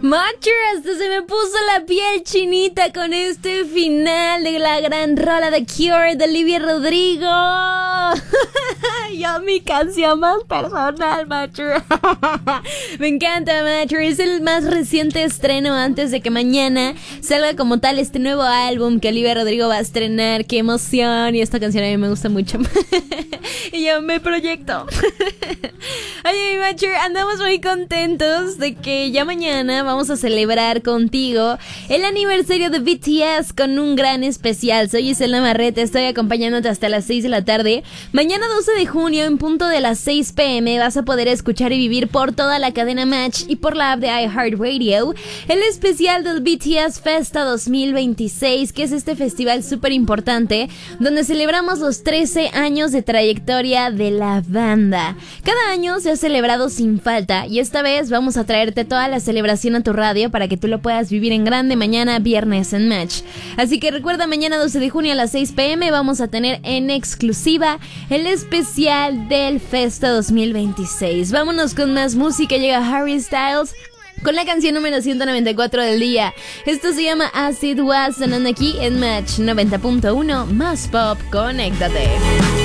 Macher, hasta se me puso la piel chinita con este final de la gran rola de Cure de Olivia Rodrigo. Ya mi canción más personal, Macher. Me encanta, Macher. Es el más reciente estreno antes de que mañana salga como tal este nuevo álbum que Olivia Rodrigo va a estrenar. ¡Qué emoción! Y esta canción a mí me gusta mucho. Y yo me proyecto. Oye, mi Macher, andamos muy contentos de que ya mañana vamos a celebrar contigo el aniversario de BTS con un gran especial. Soy Isela Navarrete, estoy acompañándote hasta las 6 de la tarde. Mañana 12 de junio, en punto de las 6 p.m, vas a poder escuchar y vivir por toda la cadena Match y por la app de iHeartRadio el especial del BTS Festa 2026, que es este festival súper importante donde celebramos los 13 años de trayectoria de la banda. Cada año se ha celebrado sin falta y esta vez vamos a traerte toda la celebración a tu radio para que tú lo puedas vivir en grande mañana viernes en Match. Así que recuerda, mañana 12 de junio a las 6 p.m. vamos a tener en exclusiva el especial del Festa 2026. Vámonos con más música. Llega Harry Styles con la canción número 194 del día. Esto se llama As It Was, sonando aquí en Match 90.1 más pop. Conéctate.